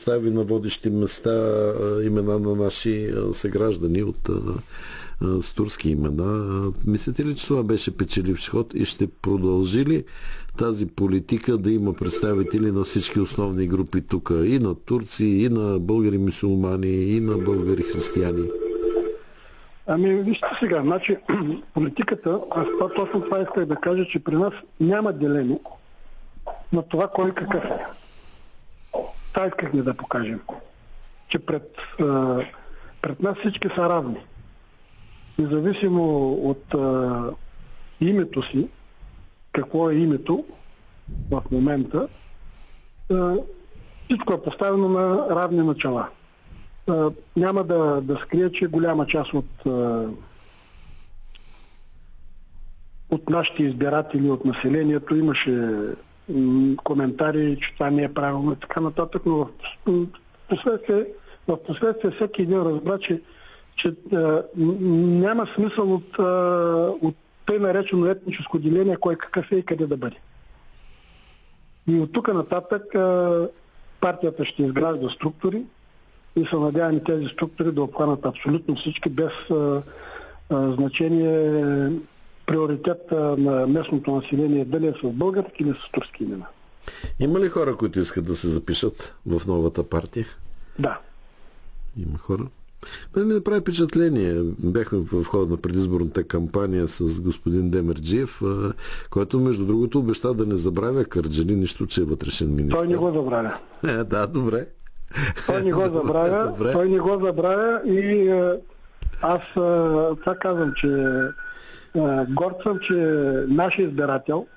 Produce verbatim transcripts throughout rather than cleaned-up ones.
постави на водещи места имена на наши съграждани от с турски имена. Мислите ли, че това беше печеливш ход и ще продължи ли тази политика да има представители на всички основни групи тук? И на турци, и на българи мюсюлмани, и на българи християни? Ами, вижте сега, значи политиката, аз това, точно това исках да кажа, че при нас няма деление на това кой какъв е. Това искахме да покажем. Че пред, пред нас всички са равни. Независимо от а, името си, какво е името в момента, а, всичко е поставено на равни начала. А, няма да, да скрия, че голяма част от, а, от нашите избиратели, от населението имаше м, коментари, че това не е правилно и така нататък, но в последствие, в последствие всеки един разбра, че че а, няма смисъл от, а, от тъй наречено етническо деление, кой какъв е и къде да бъде. И от тук нататък а, партията ще изгражда структури и се надяваме тези структури да обхванат абсолютно всички, без а, а, значение приоритет на местното население, дали е с български или с турски имена. Има ли хора, които искат да се запишат в новата партия? Да. Има хора. Мен ми направи впечатление. Бяхме в хода на предизборната кампания с господин Демерджиев, който между другото обеща да не забравя Кърджали, нищо, че е вътрешен министър. Той не го забравя. Е, да, добре. Той не го забравя. Добре. Той не го забравя и аз това казвам, че горд съм, че нашия избирател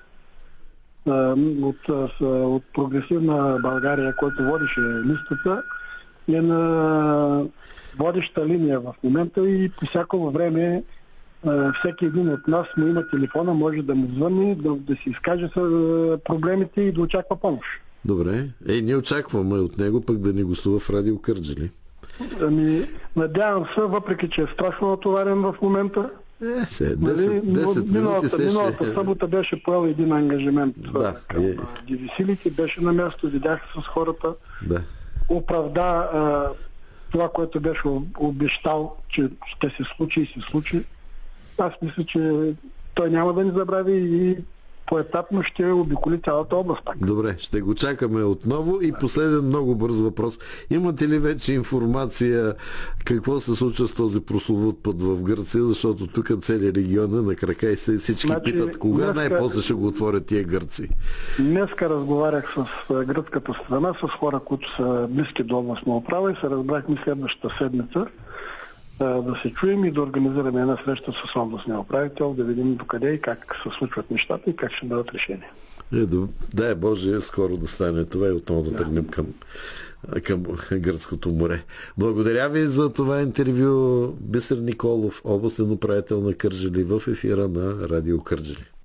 от, от Прогресивна България, който водеше листата, е на водеща линия в момента и по всяко време всеки един от нас му има телефона, може да му звъни, да, да си изкаже проблемите и да очаква помощ. Добре. Ей, ние очакваме от него пък да ни гостува в Радио Кърджали. Ами, надявам се, въпреки че е страшно натоварен в момента. Е, се, десет, десет минути се миналата ще... събота беше поел един ангажимент да, към е... дивисилите, беше на място, видях с хората. Да. Оправда а, това, което беше обещал, че ще се случи и се случи. Аз мисля, че той няма да ни забрави и поетапно ще обиколи цялата област. Так. Добре, ще го чакаме отново. И последен много бърз въпрос. Имате ли вече информация какво се случва с този прословут път в Гърция, защото тук целият регион е на крака и се всички значи, питат кога днеска, най-после ще го отворят тия гърци. Днеска разговарях с гръцката страна, с хора, които са близки до областна управа и се разбрахме следващата седмица да се чуем и да организираме една среща с областния управител, да видим докъде и как се случват нещата и как ще бъдат решени. Е, дай Боже, скоро да стане това и отново да, да. тръгнем към, към Гръцкото море. Благодаря ви за това интервю. Бисер Николов, областен управител на Кърджали, в ефира на Радио Кърджали.